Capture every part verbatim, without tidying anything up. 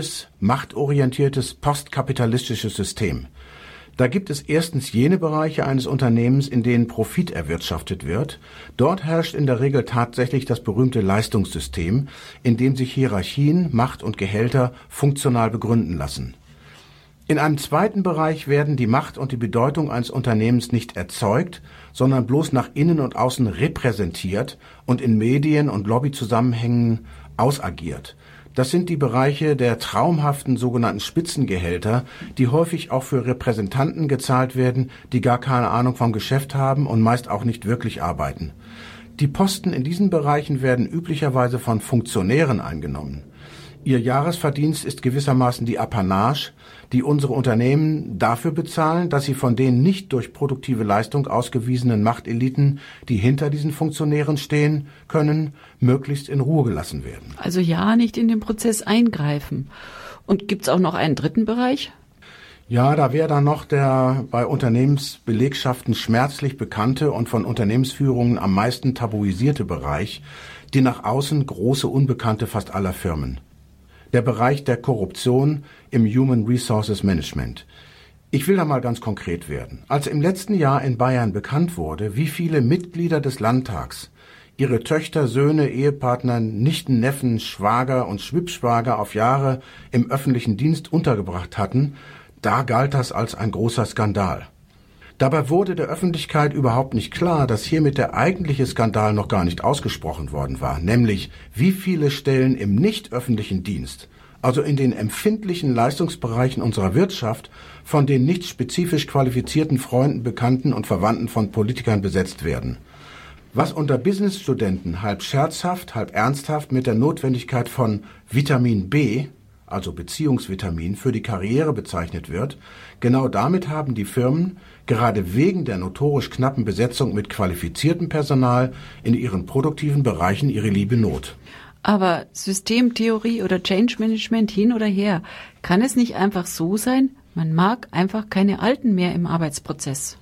machtorientiertes postkapitalistisches System. Da gibt es erstens jene Bereiche eines Unternehmens, in denen Profit erwirtschaftet wird. Dort herrscht in der Regel tatsächlich das berühmte Leistungssystem, in dem sich Hierarchien, Macht und Gehälter funktional begründen lassen. In einem zweiten Bereich werden die Macht und die Bedeutung eines Unternehmens nicht erzeugt, sondern bloß nach innen und außen repräsentiert und in Medien- und Lobbyzusammenhängen ausagiert. Das sind die Bereiche der traumhaften sogenannten Spitzengehälter, die häufig auch für Repräsentanten gezahlt werden, die gar keine Ahnung vom Geschäft haben und meist auch nicht wirklich arbeiten. Die Posten in diesen Bereichen werden üblicherweise von Funktionären eingenommen. Ihr Jahresverdienst ist gewissermaßen die Apanage, die unsere Unternehmen dafür bezahlen, dass sie von den nicht durch produktive Leistung ausgewiesenen Machteliten, die hinter diesen Funktionären stehen können, möglichst in Ruhe gelassen werden. Also ja, nicht in den Prozess eingreifen. Und gibt's auch noch einen dritten Bereich? Ja, da wäre dann noch der bei Unternehmensbelegschaften schmerzlich bekannte und von Unternehmensführungen am meisten tabuisierte Bereich, die nach außen große Unbekannte fast aller Firmen. Der Bereich der Korruption im Human Resources Management. Ich will da mal ganz konkret werden. Als im letzten Jahr in Bayern bekannt wurde, wie viele Mitglieder des Landtags ihre Töchter, Söhne, Ehepartner, Nichten, Neffen, Schwager und Schwippschwager auf Jahre im öffentlichen Dienst untergebracht hatten, da galt das als ein großer Skandal. Dabei wurde der Öffentlichkeit überhaupt nicht klar, dass hiermit der eigentliche Skandal noch gar nicht ausgesprochen worden war, nämlich wie viele Stellen im nicht öffentlichen Dienst, also in den empfindlichen Leistungsbereichen unserer Wirtschaft, von den nicht spezifisch qualifizierten Freunden, Bekannten und Verwandten von Politikern besetzt werden. Was unter Businessstudenten halb scherzhaft, halb ernsthaft mit der Notwendigkeit von Vitamin B, also Beziehungsvitamin, für die Karriere bezeichnet wird, genau damit haben die Firmen gerade wegen der notorisch knappen Besetzung mit qualifiziertem Personal in ihren produktiven Bereichen ihre liebe Not. Aber Systemtheorie oder Change Management hin oder her, kann es nicht einfach so sein, man mag einfach keine Alten mehr im Arbeitsprozess?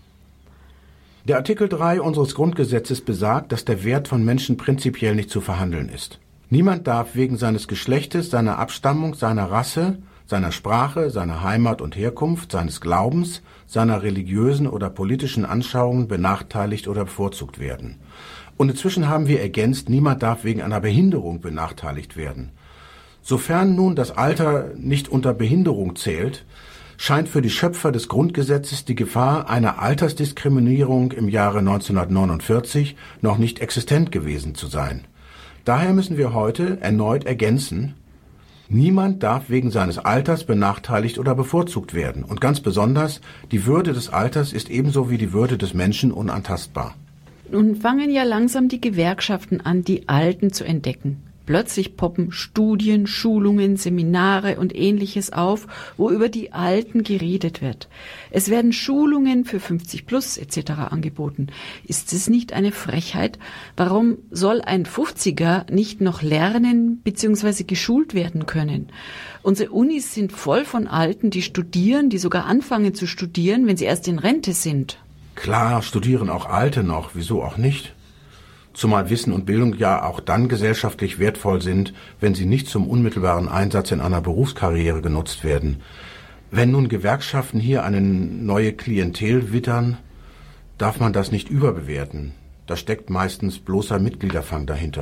Der Artikel drei unseres Grundgesetzes besagt, dass der Wert von Menschen prinzipiell nicht zu verhandeln ist. Niemand darf wegen seines Geschlechtes, seiner Abstammung, seiner Rasse, seiner Sprache, seiner Heimat und Herkunft, seines Glaubens, seiner religiösen oder politischen Anschauungen benachteiligt oder bevorzugt werden. Und inzwischen haben wir ergänzt, niemand darf wegen einer Behinderung benachteiligt werden. Sofern nun das Alter nicht unter Behinderung zählt, scheint für die Schöpfer des Grundgesetzes die Gefahr einer Altersdiskriminierung im Jahre neunzehnhundertneunundvierzig noch nicht existent gewesen zu sein. Daher müssen wir heute erneut ergänzen, niemand darf wegen seines Alters benachteiligt oder bevorzugt werden. Und ganz besonders, die Würde des Alters ist ebenso wie die Würde des Menschen unantastbar. Nun fangen ja langsam die Gewerkschaften an, die Alten zu entdecken. Plötzlich poppen Studien, Schulungen, Seminare und Ähnliches auf, wo über die Alten geredet wird. Es werden Schulungen für fünfzig plus et cetera angeboten. Ist es nicht eine Frechheit? Warum soll ein fünfziger nicht noch lernen bzw. geschult werden können? Unsere Unis sind voll von Alten, die studieren, die sogar anfangen zu studieren, wenn sie erst in Rente sind. Klar, studieren auch Alte noch, wieso auch nicht? Zumal Wissen und Bildung ja auch dann gesellschaftlich wertvoll sind, wenn sie nicht zum unmittelbaren Einsatz in einer Berufskarriere genutzt werden. Wenn nun Gewerkschaften hier eine neue Klientel wittern, darf man das nicht überbewerten. Da steckt meistens bloßer Mitgliederfang dahinter.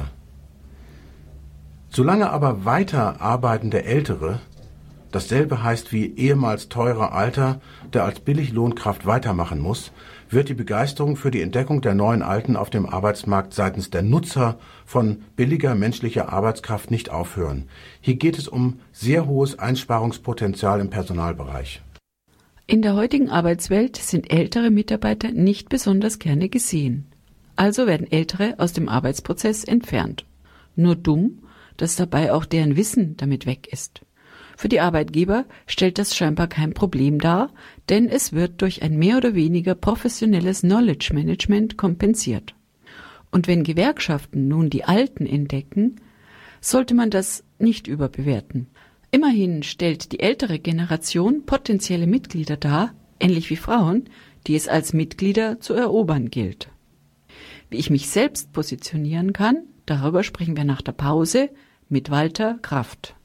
Solange aber weiter arbeitende Ältere, dasselbe heißt wie ehemals teurer Alter, der als Billiglohnkraft weitermachen muss, wird die Begeisterung für die Entdeckung der neuen Alten auf dem Arbeitsmarkt seitens der Nutzer von billiger menschlicher Arbeitskraft nicht aufhören. Hier geht es um sehr hohes Einsparungspotenzial im Personalbereich. In der heutigen Arbeitswelt sind ältere Mitarbeiter nicht besonders gerne gesehen. Also werden Ältere aus dem Arbeitsprozess entfernt. Nur dumm, dass dabei auch deren Wissen damit weg ist. Für die Arbeitgeber stellt das scheinbar kein Problem dar, denn es wird durch ein mehr oder weniger professionelles Knowledge Management kompensiert. Und wenn Gewerkschaften nun die Alten entdecken, sollte man das nicht überbewerten. Immerhin stellt die ältere Generation potenzielle Mitglieder dar, ähnlich wie Frauen, die es als Mitglieder zu erobern gilt. Wie ich mich selbst positionieren kann, darüber sprechen wir nach der Pause mit Walter Kraft.